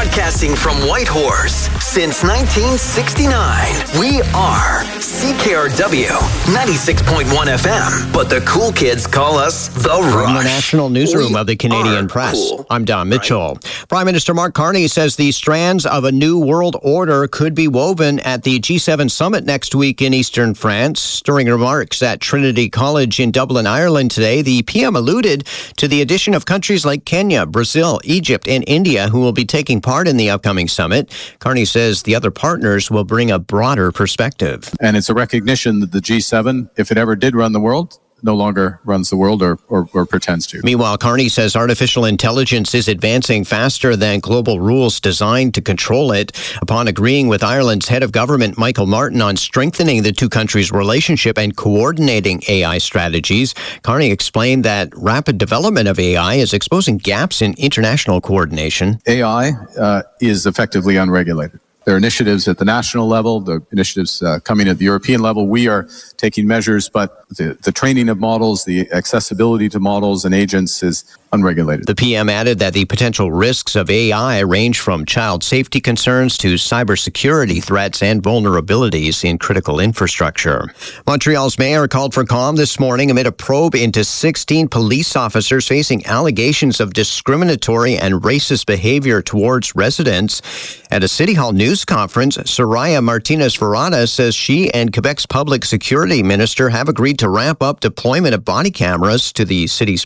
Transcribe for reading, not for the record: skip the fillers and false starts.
Broadcasting from Whitehorse since 1969, we are CKRW 96.1 FM, but the cool kids call us The Rush. From the National Newsroom of the Canadian Press, cool. I'm Don Mitchell. Right. Prime Minister Mark Carney says the strands of a new world order could be woven at the G7 summit next week in eastern France. During remarks at Trinity College in Dublin, Ireland today, the PM alluded to the addition of countries like Kenya, Brazil, Egypt, and India who will be taking part in the upcoming summit. Carney says the other partners will bring a broader perspective. And it's a recognition that the G7, if it ever did run the world, no longer runs the world or pretends to. Meanwhile, Carney says artificial intelligence is advancing faster than global rules designed to control it. Upon agreeing with Ireland's head of government, Michael Martin, on strengthening the two countries' relationship and coordinating AI strategies, Carney explained that rapid development of AI is exposing gaps in international coordination. AI is effectively unregulated. There are initiatives at the national level, the initiatives coming at the European level. We are taking measures, but the training of models, the accessibility to models and agents is unregulated. The PM added that the potential risks of AI range from child safety concerns to cybersecurity threats and vulnerabilities in critical infrastructure. Montreal's mayor called for calm this morning amid a probe into 16 police officers facing allegations of discriminatory and racist behavior towards residents. At a City Hall news conference, Soraya Martinez-Ferrada says she and Quebec's public security minister have agreed to ramp up deployment of body cameras to the city's